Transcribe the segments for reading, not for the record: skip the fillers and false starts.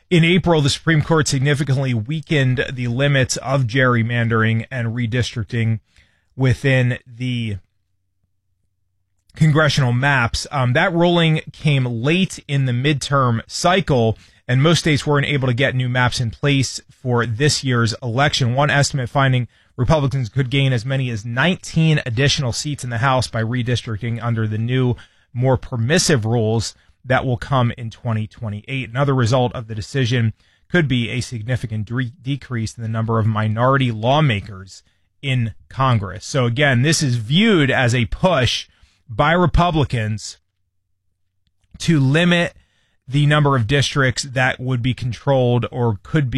In April, the Supreme Court significantly weakened the limits of gerrymandering and redistricting within the congressional maps. That ruling came late in the midterm cycle, and most states weren't able to get new maps in place for this year's election. One estimate finding Republicans could gain as many as 19 additional seats in the House by redistricting under the new, more permissive rules that will come in 2028. Another result of the decision could be a significant decrease in the number of minority lawmakers in Congress. So again, this is viewed as a push by Republicans to limit the number of districts that would be controlled or could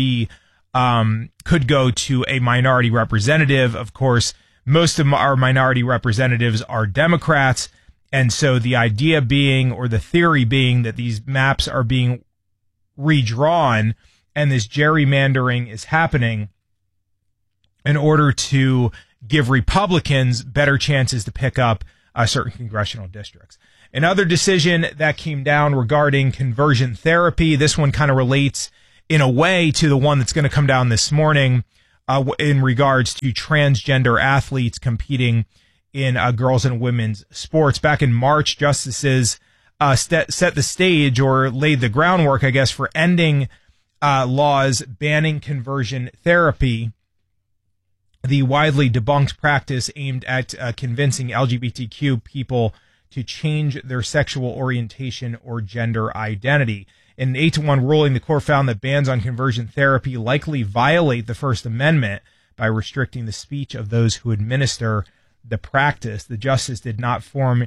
go to a minority representative. Of course, most of our minority representatives are Democrats. And so the idea being, or the theory being, that these maps are being redrawn and this gerrymandering is happening in order to give Republicans better chances to pick up certain congressional districts. Another decision that came down regarding conversion therapy, this one kind of relates in a way to the one that's going to come down this morning in regards to transgender athletes competing in girls and women's sports. Back in March, justices set the stage, or laid the groundwork, I guess, for ending laws banning conversion therapy, the widely debunked practice aimed at convincing LGBTQ people to change their sexual orientation or gender identity. In an 8-1 ruling, the court found that bans on conversion therapy likely violate the First Amendment by restricting the speech of those who administer the practice. The justices did not formally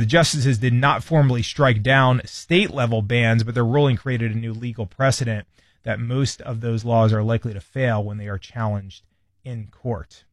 strike down state-level bans, but their ruling created a new legal precedent that most of those laws are likely to fail when they are challenged in court.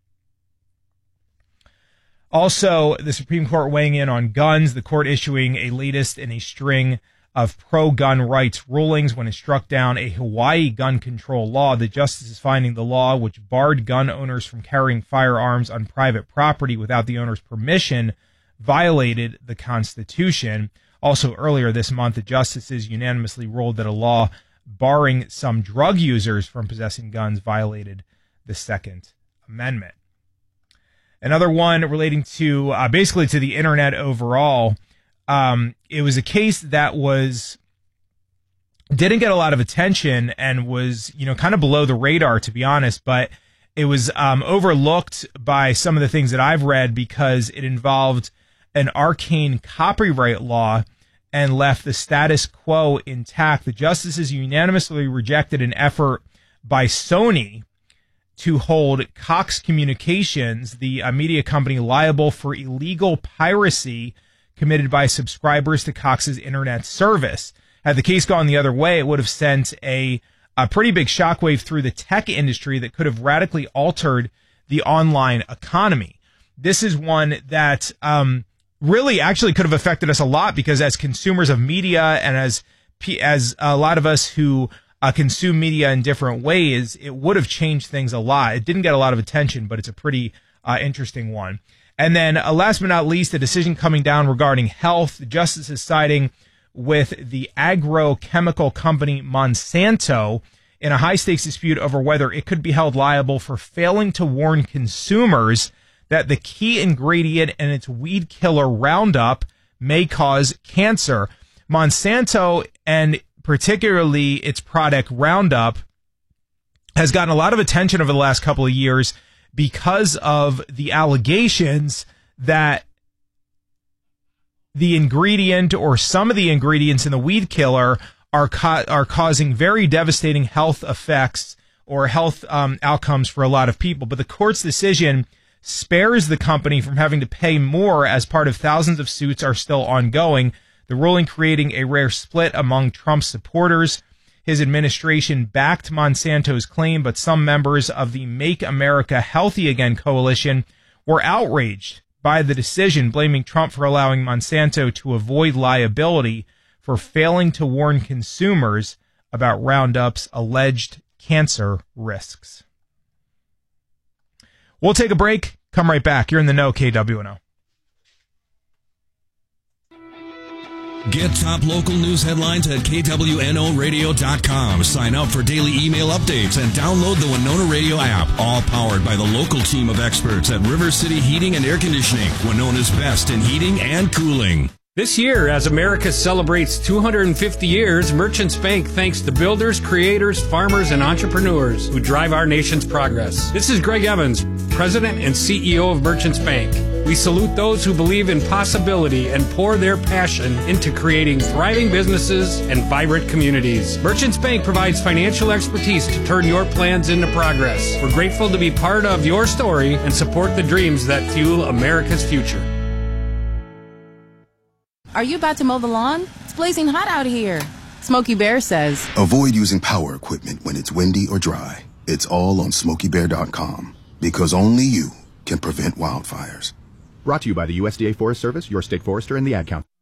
Also, the Supreme Court weighing in on guns, the court issuing a latest in a string of pro-gun rights rulings when it struck down a Hawaii gun control law. The justices finding the law, which barred gun owners from carrying firearms on private property without the owner's permission, violated the Constitution. Also, earlier this month, the justices unanimously ruled that a law barring some drug users from possessing guns violated the Second Amendment. Another one relating to basically to the internet overall. It was a case that didn't get a lot of attention and was, kind of below the radar, to be honest, but it was overlooked by some of the things that I've read because it involved an arcane copyright law and left the status quo intact. The justices unanimously rejected an effort by Sony to hold Cox Communications, the media company, liable for illegal piracy committed by subscribers to Cox's internet service. Had the case gone the other way, it would have sent a pretty big shockwave through the tech industry that could have radically altered the online economy. This is one that really actually could have affected us a lot, because as consumers of media and as a lot of us who consume media in different ways, it would have changed things a lot. It didn't get a lot of attention, but it's a pretty interesting one. And then last but not least, a decision coming down regarding health. The justice is siding with the agrochemical company Monsanto in a high-stakes dispute over whether it could be held liable for failing to warn consumers that the key ingredient in its weed killer Roundup may cause cancer. Monsanto, and particularly its product Roundup, has gotten a lot of attention over the last couple of years because of the allegations that the ingredient or some of the ingredients in the weed killer are causing very devastating health effects or health outcomes for a lot of people. But the court's decision spares the company from having to pay more, as part of thousands of suits are still ongoing. The ruling creating a rare split among Trump's supporters. His administration backed Monsanto's claim, but some members of the Make America Healthy Again coalition were outraged by the decision, blaming Trump for allowing Monsanto to avoid liability for failing to warn consumers about Roundup's alleged cancer risks. We'll take a break. Come right back. You're in the know, KWNO. Get top local news headlines at KWNOradio.com. Sign up for daily email updates and download the Winona Radio app. All powered by the local team of experts at River City Heating and Air Conditioning, Winona's best in heating and cooling. This year, as America celebrates 250 years, Merchants Bank thanks the builders, creators, farmers, and entrepreneurs who drive our nation's progress. This is Greg Evans, President and CEO of Merchants Bank. We salute those who believe in possibility and pour their passion into creating thriving businesses and vibrant communities. Merchants Bank provides financial expertise to turn your plans into progress. We're grateful to be part of your story and support the dreams that fuel America's future. Are you about to mow the lawn? It's blazing hot out here. Smokey Bear says, avoid using power equipment when it's windy or dry. It's all on SmokeyBear.com, because only you can prevent wildfires. Brought to you by the USDA Forest Service, your state forester, and the Ad Council.